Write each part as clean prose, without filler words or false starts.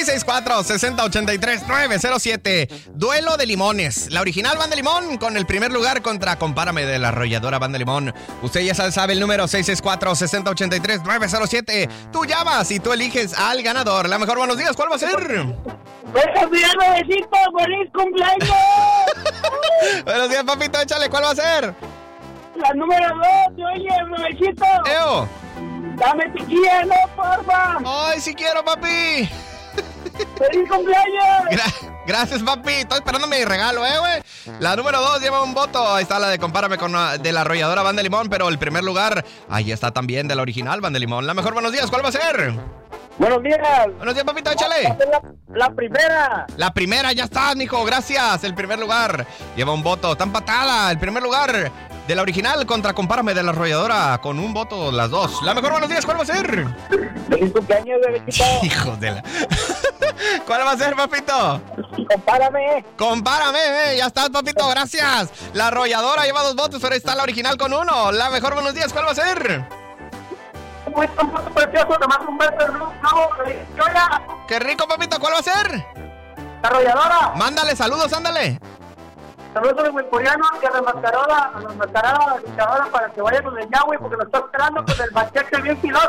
664-6083-907. Duelo de limones. La original Banda Limón con el primer lugar contra Compárame de la arrolladora Banda Limón. Usted ya sabe el número 664-6083-907. Tú llamas y tú eliges al ganador. La mejor, buenos días. ¿Cuál va a ser? ¡Buenos días, bebecito! ¡Feliz cumpleaños! Buenos días, papito. Échale. ¿Cuál va a ser? La número 2, oye, bebecito. ¡Eo! Dame chiquilla, no, porfa. ¡Ay, sí quiero, papi! ¡Feliz cumpleaños! Gracias, papi. Estoy esperando mi regalo, güey. La número 2 lleva un voto. Ahí está la de Compárame con de la arrolladora Banda Limón. Pero el primer lugar, ahí está también de la original Banda Limón. La mejor, buenos días. ¿Cuál va a ser? Buenos días. Buenos días, papito. Échale. La primera. La primera, ya está, mijo. Gracias. El primer lugar lleva un voto. Está empatada. El primer lugar de la original contra Compárame de la arrolladora. Con un voto, las dos. La mejor, buenos días. ¿Cuál va a ser? ¡Feliz cumpleaños, bebecito! Hijo de la... ¿Cuál va a ser, papito? Compárame. Compárame, ya estás, papito, gracias. La arrolladora lleva 2 votos, pero está la original con 1. La mejor, buenos días, ¿cuál va a ser? Muy precioso, te mando un beso. Qué rico, papito, ¿cuál va a ser? La arrolladora. Mándale saludos, ándale. Saludos de Huipuriano, que remascaró a la luchadora para que vaya con el Yahweh, porque lo está esperando con el machete bien filoso.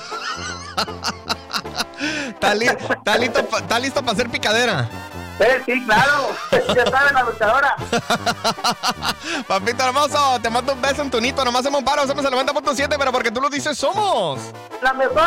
Está listo para hacer picadera. Sí, claro. Ya saben, la luchadora. Papito hermoso, te mando un beso en tu nito. Nomás hacemos un paro, hacemos el 90.7, pero porque tú lo dices, somos La mejor.